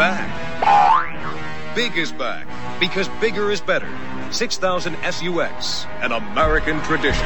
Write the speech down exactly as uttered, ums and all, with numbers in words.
back. Big is back because bigger is better. six thousand S U X, an American tradition.